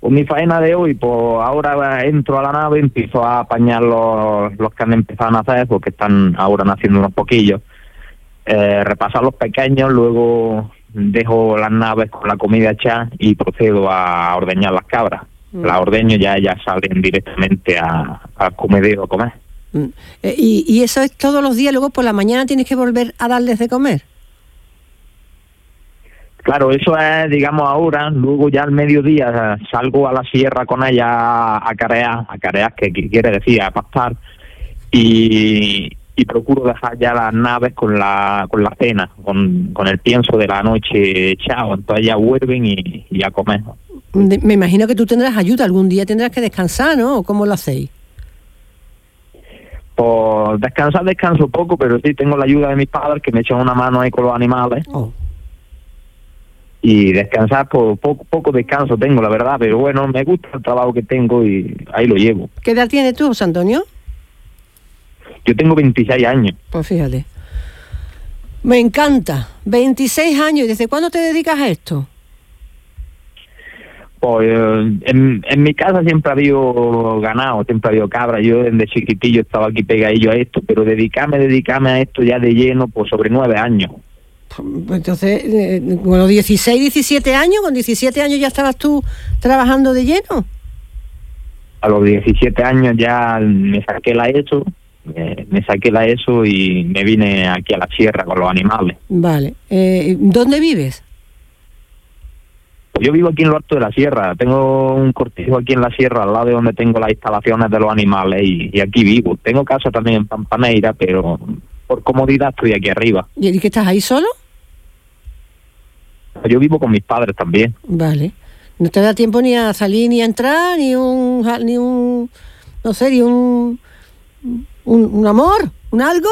Pues mi faena de hoy, pues ahora entro a la nave, empiezo a apañar los que han empezado a nacer, porque están ahora naciendo unos poquillos. Repasar los pequeños, luego dejo las naves con la comida hecha y procedo a ordeñar las cabras. Las ordeño, ya salen directamente al comedero a comer. ¿Y eso es todos los días? Luego por la mañana tienes que volver a darles de comer. Claro, eso es, digamos, ahora. Luego ya al mediodía salgo a la sierra con ella a carear, que quiere decir a pastar, y procuro dejar ya las naves con la cena, con el pienso de la noche echado. Entonces ya vuelven y a comer. Me imagino que tú tendrás ayuda, algún día tendrás que descansar, ¿no? ¿Cómo lo hacéis? Pues descanso poco, pero sí tengo la ayuda de mis padres, que me echan una mano ahí con los animales. Y descansar, pues poco descanso tengo, la verdad, pero bueno, me gusta el trabajo que tengo y ahí lo llevo. ¿Qué edad tienes tú, José Antonio? Yo tengo 26 años. Pues fíjate. Me encanta. 26 años. ¿Y desde cuándo te dedicas a esto? Pues en mi casa siempre ha habido ganado, siempre ha habido cabra. Yo desde chiquitillo estaba aquí pegadillo a esto, pero dedicarme a esto ya de lleno, pues sobre 9 años. Entonces, bueno, 16, 17 años, con 17 años ya estabas tú trabajando de lleno. A los 17 años ya me saqué la ESO y me vine aquí a la sierra con los animales. Vale. ¿Dónde vives? Pues yo vivo aquí en lo alto de la sierra. Tengo un cortijo aquí en la sierra, al lado de donde tengo las instalaciones de los animales, y aquí vivo. Tengo casa también en Pampaneira, pero por comodidad estoy aquí arriba. ¿Y qué estás ahí solo? Yo vivo con mis padres también. Vale. ¿No te da tiempo ni a salir ni a entrar, ni un amor, un algo?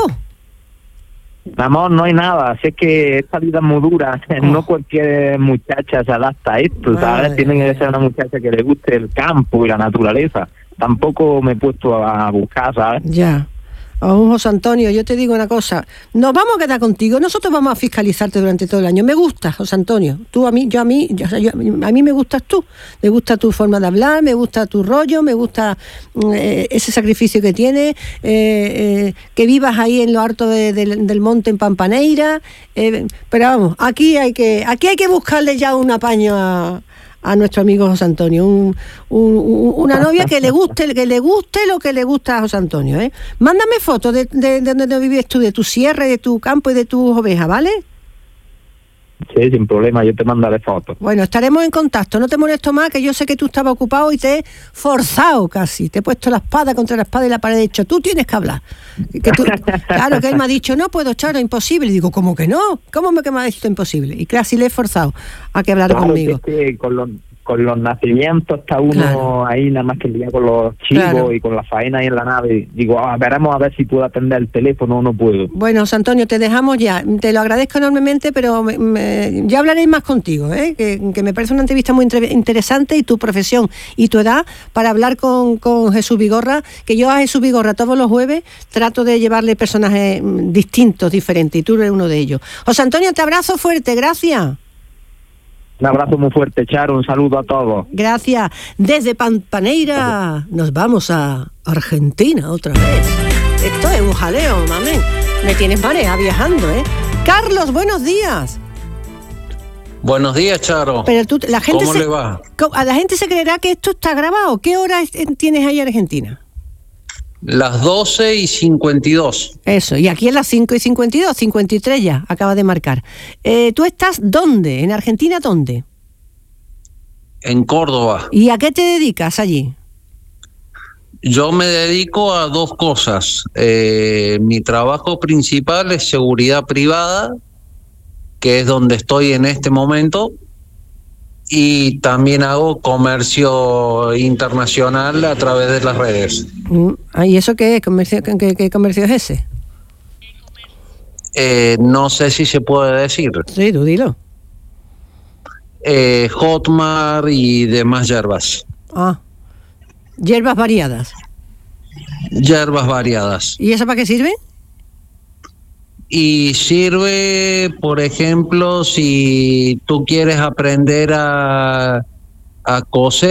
Amor, no hay nada. Así es que esta vida es muy dura. No cualquier muchacha se adapta a esto, ¿sabes? Tiene que ser una muchacha que le guste el campo y la naturaleza. Tampoco me he puesto a buscar, ¿sabes? Ya. José Antonio, yo te digo una cosa, nos vamos a quedar contigo, nosotros vamos a fiscalizarte durante todo el año. Me gusta, José Antonio, a mí me gustas tú, me gusta tu forma de hablar, me gusta tu rollo, me gusta ese sacrificio que tienes, que vivas ahí en lo alto del monte en Pampaneira, pero vamos, aquí hay que buscarle ya un apaño a nuestro amigo José Antonio, una novia que le guste lo que le gusta a José Antonio, ¿eh? Mándame fotos de donde vives tú, de tu sierra, de tu campo y de tus ovejas, ¿vale? Sí, sin problema, yo te mandaré fotos. Bueno, estaremos en contacto, no te molesto más, que yo sé que tú estabas ocupado y te he forzado casi, te he puesto la espada contra la espada y la pared, he dicho, tú tienes que hablar. Claro, que él me ha dicho, no puedo, Charo, imposible. Y digo, ¿cómo que no? ¿Cómo me ha dicho imposible? Y casi le he forzado a que hablara conmigo. Que con los nacimientos está uno ahí nada más que el día con los chivos y con la faena ahí en la nave. Digo, veremos a ver si puedo atender el teléfono o no puedo. Bueno, José Antonio, te dejamos ya. Te lo agradezco enormemente, pero ya hablaré más contigo, ¿eh? Que me parece una entrevista muy interesante, y tu profesión y tu edad para hablar con Jesús Vigorra, que yo a Jesús Vigorra todos los jueves trato de llevarle personajes distintos, diferentes, y tú eres uno de ellos. José Antonio, te abrazo fuerte, gracias. Un abrazo muy fuerte, Charo, un saludo a todos. Gracias. Desde Pampaneira nos vamos a Argentina otra vez. Esto es un jaleo, mamén. Me tienes marea viajando, ¿eh? Carlos, buenos días. Buenos días, Charo. Pero la gente ¿Cómo le va? A la gente se creerá que esto está grabado. ¿Qué hora tienes ahí en Argentina? Las 12:52. Eso, y aquí es las 5:52, 53 ya, acaba de marcar. ¿Tú estás dónde? ¿En Argentina dónde? En Córdoba. ¿Y a qué te dedicas allí? Yo me dedico a dos cosas. Mi trabajo principal es seguridad privada, que es donde estoy en este momento, y también hago comercio internacional a través de las redes. ¿Y eso qué es? ¿Qué comercio es ese? No sé si se puede decir. Sí, tú dilo. Hotmart y demás hierbas. Hierbas variadas. Hierbas variadas. ¿Y eso para qué sirve? Y sirve, por ejemplo, si tú quieres aprender a coser.